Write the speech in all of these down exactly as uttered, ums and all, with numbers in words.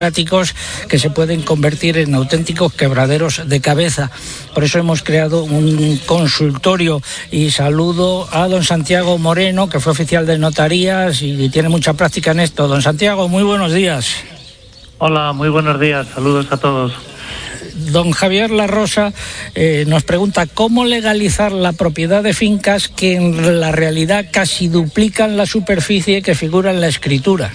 que se pueden convertir en auténticos quebraderos de cabeza. Por eso hemos creado un consultorio y saludo a don Santiago Moreno, que fue oficial de notarías y tiene mucha práctica en esto. Don Santiago, muy buenos días. Hola, muy buenos días, saludos a todos. Don Javier La Rosa eh, nos pregunta cómo legalizar la propiedad de fincas que en la realidad casi duplican la superficie que figura en la escritura.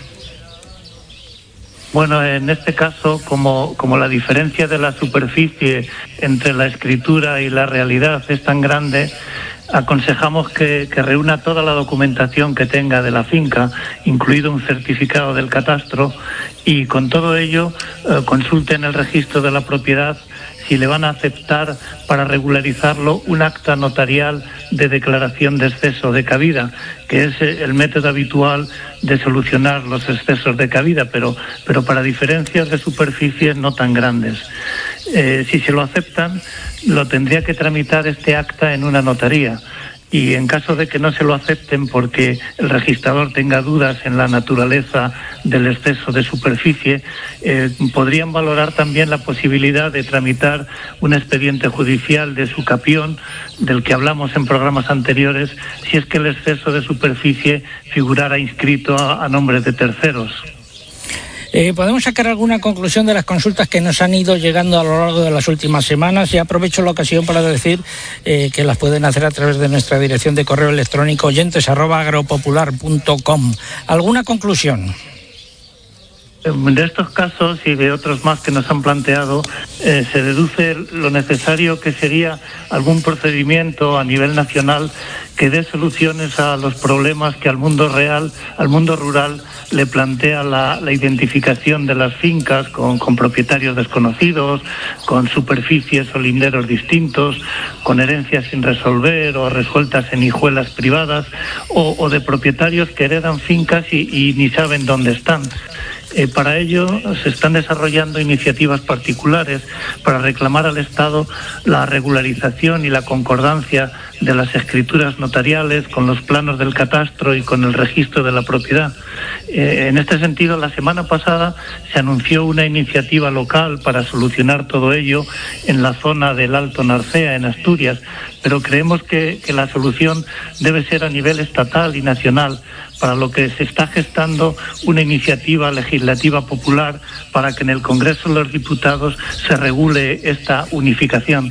Bueno, en este caso, como, como la diferencia de la superficie entre la escritura y la realidad es tan grande, aconsejamos que, que reúna toda la documentación que tenga de la finca, incluido un certificado del catastro, y con todo ello eh, consulte en el registro de la propiedad si le van a aceptar para regularizarlo un acta notarial de declaración de exceso de cabida, que es el método habitual de solucionar los excesos de cabida, pero, pero para diferencias de superficie no tan grandes. Eh, si se lo aceptan, lo tendría que tramitar este acta en una notaría. Y en caso de que no se lo acepten porque el registrador tenga dudas en la naturaleza del exceso de superficie, eh, podrían valorar también la posibilidad de tramitar un expediente judicial de sucapión, del que hablamos en programas anteriores, si es que el exceso de superficie figurara inscrito a, a nombre de terceros. Eh, ¿Podemos sacar alguna conclusión de las consultas que nos han ido llegando a lo largo de las últimas semanas? Y aprovecho la ocasión para decir eh, que las pueden hacer a través de nuestra dirección de correo electrónico oyentes arroba agropopular punto com. ¿Alguna conclusión? De estos casos y de otros más que nos han planteado, eh, se deduce lo necesario que sería algún procedimiento a nivel nacional que dé soluciones a los problemas que al mundo real, al mundo rural, le plantea la, la identificación de las fincas con, con propietarios desconocidos, con superficies o linderos distintos, con herencias sin resolver o resueltas en hijuelas privadas, o, o de propietarios que heredan fincas y, y ni saben dónde están. Eh, para ello se están desarrollando iniciativas particulares para reclamar al Estado la regularización y la concordancia de las escrituras notariales con los planos del catastro y con el registro de la propiedad. Eh, en este sentido, la semana pasada se anunció una iniciativa local para solucionar todo ello en la zona del Alto Narcea, en Asturias, pero creemos que, que la solución debe ser a nivel estatal y nacional, para lo que se está gestando una iniciativa legislativa popular para que en el Congreso de los Diputados se regule esta unificación.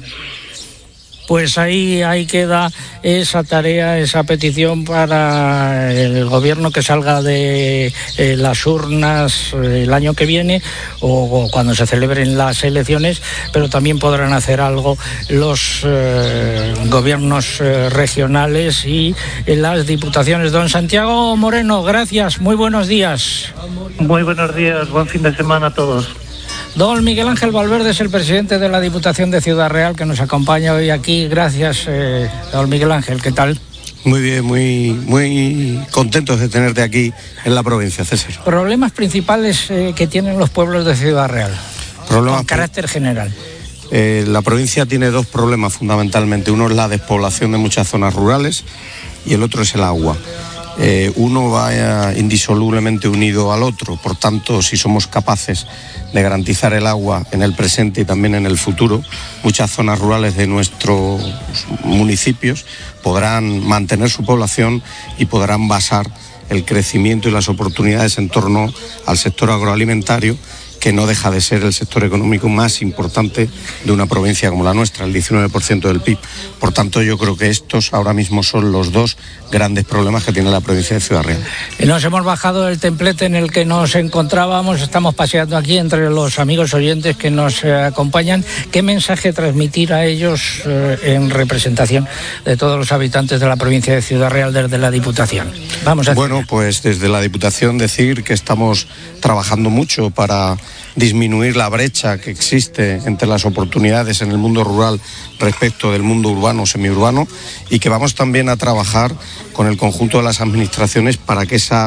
Pues ahí, ahí queda esa tarea, esa petición para el gobierno que salga de eh, las urnas el año que viene o, o cuando se celebren las elecciones, pero también podrán hacer algo los eh, gobiernos eh, regionales y eh, las diputaciones. Don Santiago Moreno, gracias, muy buenos días. Muy buenos días, buen fin de semana a todos. Don Miguel Ángel Valverde es el presidente de la Diputación de Ciudad Real que nos acompaña hoy aquí. Gracias, eh, don Miguel Ángel, ¿qué tal? Muy bien, muy, muy contentos de tenerte aquí en la provincia, César. Problemas principales eh, que tienen los pueblos de Ciudad Real, problemas con carácter general. Eh, la provincia tiene dos problemas fundamentalmente. Uno es la despoblación de muchas zonas rurales y el otro es el agua. Eh, uno va indisolublemente unido al otro, por tanto, si somos capaces de garantizar el agua en el presente y también en el futuro, muchas zonas rurales de nuestros municipios podrán mantener su población y podrán basar el crecimiento y las oportunidades en torno al sector agroalimentario, que no deja de ser el sector económico más importante de una provincia como la nuestra, el diecinueve por ciento del P I B. Por tanto, yo creo que estos ahora mismo son los dos grandes problemas que tiene la provincia de Ciudad Real. Nos hemos bajado del templete en el que nos encontrábamos, estamos paseando aquí entre los amigos oyentes que nos eh, acompañan. ¿Qué mensaje transmitir a ellos eh, en representación de todos los habitantes de la provincia de Ciudad Real desde la Diputación? Vamos a Bueno, pues desde la Diputación decir que estamos trabajando mucho para disminuir la brecha que existe entre las oportunidades en el mundo rural respecto del mundo urbano o semiurbano, y que vamos también a trabajar con el conjunto de las administraciones para que esa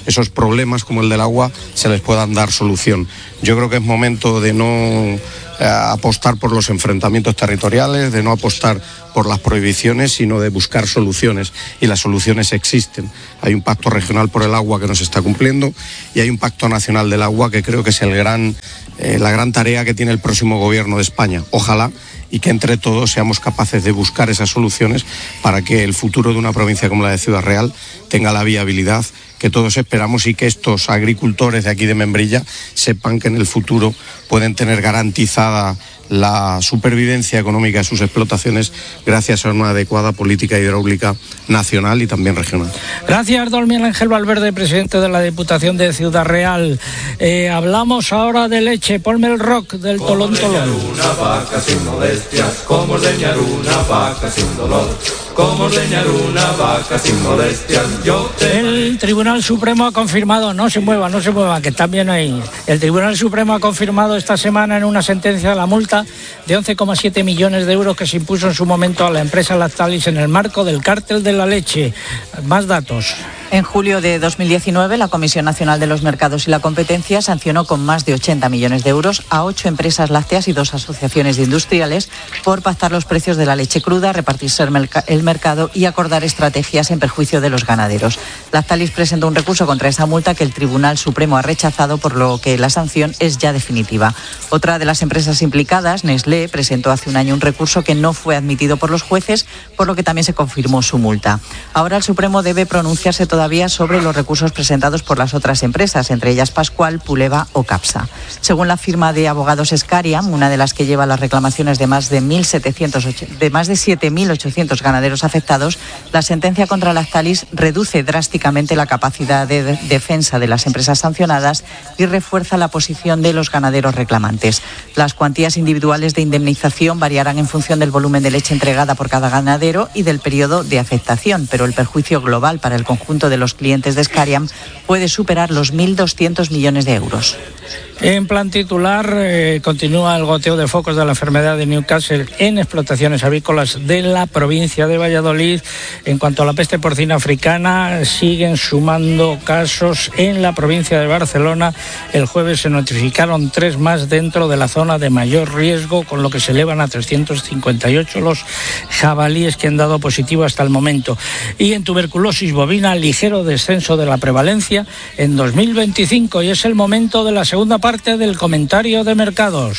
esos problemas como el del agua se les puedan dar solución. Yo creo que es momento de no eh, apostar por los enfrentamientos territoriales, de no apostar por las prohibiciones, sino de buscar soluciones, y las soluciones existen. Hay un pacto regional por el agua que no se está cumpliendo y hay un pacto nacional del agua que creo que es el gran, eh, la gran tarea que tiene el próximo gobierno de España. Ojalá y que entre todos seamos capaces de buscar esas soluciones para que el futuro de una provincia como la de Ciudad Real tenga la viabilidad que todos esperamos, y que estos agricultores de aquí de Membrilla sepan que en el futuro pueden tener garantizada la supervivencia económica de sus explotaciones gracias a una adecuada política hidráulica nacional y también regional. Gracias, don Miguel Ángel Valverde, presidente de la Diputación de Ciudad Real. Eh, hablamos ahora de leche. Ponme el rock del Tolón Tolón. Una vaca sin molestias, como ordeñar una vaca sin dolor. Como ordeñar una vaca sin molestias. Yo te... El Tribunal Supremo ha confirmado, no se mueva, no se mueva, que están bien ahí. El Tribunal Supremo ha confirmado esta semana en una sentencia la multa de once coma siete millones de euros que se impuso en su momento a la empresa Lactalis en el marco del cártel de la leche. Más datos. En julio de dos mil diecinueve, la Comisión Nacional de los Mercados y la Competencia sancionó con más de ochenta millones de euros a ocho empresas lácteas y dos asociaciones de industriales por pactar los precios de la leche cruda, repartirse el mercado y acordar estrategias en perjuicio de los ganaderos. Lactalis presentó un recurso contra esa multa que el Tribunal Supremo ha rechazado, por lo que la sanción es ya definitiva. Otra de las empresas implicadas, Nestlé, presentó hace un año un recurso que no fue admitido por los jueces, por lo que también se confirmó su multa. Ahora el Supremo debe pronunciarse todavía sobre los recursos presentados por las otras empresas, entre ellas Pascual, Puleva o Capsa. Según la firma de abogados Scariam, una de las que lleva las reclamaciones de más de mil setecientos, de más de siete mil ochocientos ganaderos afectados, la sentencia contra Lactalis reduce drásticamente la capacidad de defensa de las empresas sancionadas y refuerza la posición de los ganaderos reclamantes. Las cuantías individuales de indemnización variarán en función del volumen de leche entregada por cada ganadero y del periodo de afectación, pero el perjuicio global para el conjunto de los clientes de Scariam puede superar los mil doscientos millones de euros. En plan titular, eh, continúa el goteo de focos de la enfermedad de Newcastle en explotaciones avícolas de la provincia de Valladolid. En cuanto a la peste porcina africana, siguen sumando casos en la provincia de Barcelona. El jueves se notificaron tres más dentro de la zona de mayor riesgo, con lo que se elevan a trescientos cincuenta y ocho los jabalíes que han dado positivo hasta el momento. Y en tuberculosis bovina, ligero descenso de la prevalencia en dos mil veinticinco, y es el momento de la segunda parte del comentario de mercados.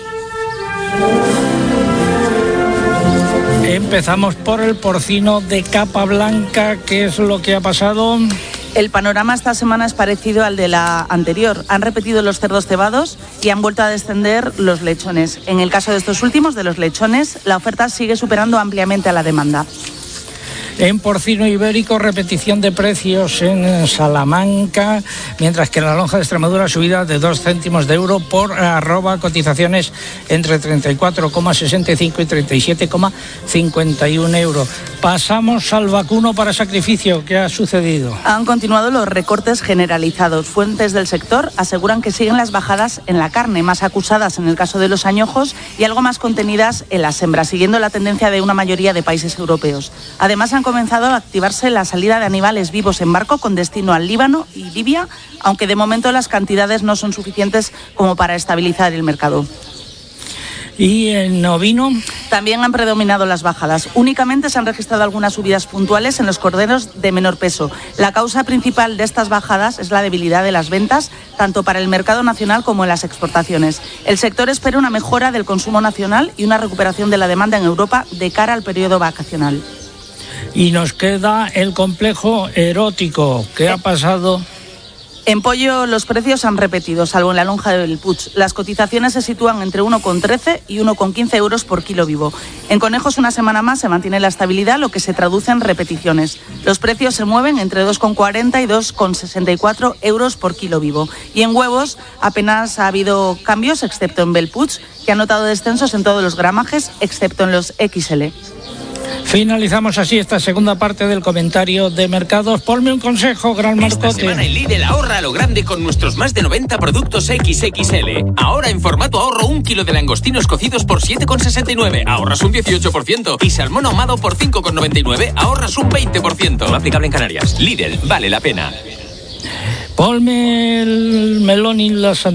Empezamos por el porcino de capa blanca. ¿Qué es lo que ha pasado? El panorama esta semana es parecido al de la anterior. Han repetido los cerdos cebados y han vuelto a descender los lechones. En el caso de estos últimos, de los lechones, la oferta sigue superando ampliamente a la demanda. En porcino ibérico, repetición de precios en Salamanca, mientras que en la lonja de Extremadura subida de dos céntimos de euro por arroba, cotizaciones entre treinta y cuatro coma sesenta y cinco y treinta y siete coma cincuenta y uno euros. Pasamos al vacuno para sacrificio. ¿Qué ha sucedido? Han continuado los recortes generalizados. Fuentes del sector aseguran que siguen las bajadas en la carne, más acusadas en el caso de los añojos y algo más contenidas en las hembras, siguiendo la tendencia de una mayoría de países europeos. Además, han comenzado a activarse la salida de animales vivos en barco con destino al Líbano y Libia, aunque de momento las cantidades no son suficientes como para estabilizar el mercado. ¿Y en ovino? También han predominado las bajadas. Únicamente se han registrado algunas subidas puntuales en los corderos de menor peso. La causa principal de estas bajadas es la debilidad de las ventas, tanto para el mercado nacional como en las exportaciones. El sector espera una mejora del consumo nacional y una recuperación de la demanda en Europa de cara al periodo vacacional. Y nos queda el complejo erótico. ¿Qué ha pasado? En pollo los precios han repetido, salvo en la lonja de Bellpuig. Las cotizaciones se sitúan entre uno coma trece y uno coma quince euros por kilo vivo. En conejos una semana más se mantiene la estabilidad, lo que se traduce en repeticiones. Los precios se mueven entre dos coma cuarenta y dos coma sesenta y cuatro euros por kilo vivo. Y en huevos apenas ha habido cambios, excepto en Bellpuig, que ha notado descensos en todos los gramajes, excepto en los equis ele. Finalizamos así esta segunda parte del comentario de mercados. Ponme un consejo, gran Marcote. Esta semana en Lidl ahorra a lo grande con nuestros más de noventa productos equis equis ele. Ahora en formato ahorro un kilo de langostinos cocidos por siete coma sesenta y nueve, ahorras un dieciocho por ciento. Y salmón ahumado por cinco coma noventa y nueve, ahorras un veinte por ciento. No aplicable en Canarias. Lidl, vale la pena. Ponme el melón y la sandía.